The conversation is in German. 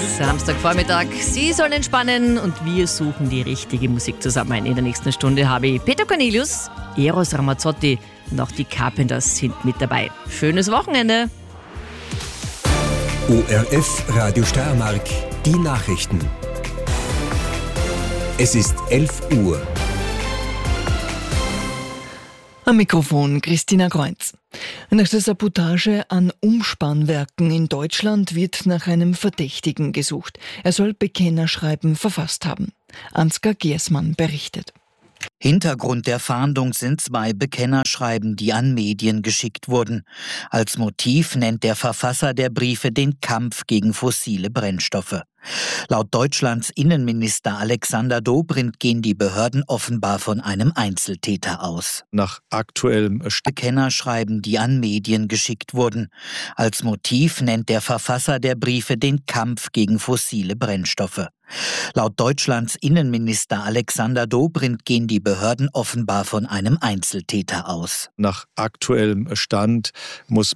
Samstagvormittag. Sie sollen entspannen und wir suchen die richtige Musik zusammen. In der nächsten Stunde habe ich Peter Cornelius, Eros Ramazzotti und auch die Carpenters sind mit dabei. Schönes Wochenende! ORF Radio Steiermark, die Nachrichten. Es ist 11 Uhr. Am Mikrofon Christina Kreuz. Nach der Sabotage an Umspannwerken in Deutschland wird nach einem Verdächtigen gesucht. Er soll Bekennerschreiben verfasst haben. Ansgar Gersmann berichtet. Hintergrund der Fahndung sind 2 Bekennerschreiben, die an Medien geschickt wurden. Als Motiv nennt der Verfasser der Briefe den Kampf gegen fossile Brennstoffe. Laut Deutschlands Innenminister Alexander Dobrindt gehen die Behörden offenbar von einem Einzeltäter aus. Nach aktuellem Bekennerschreiben, die an Medien geschickt wurden. Als Motiv nennt der Verfasser der Briefe den Kampf gegen fossile Brennstoffe. Laut Deutschlands Innenminister Alexander Dobrindt gehen die Behörden offenbar von einem Einzeltäter aus. Nach aktuellem Stand muss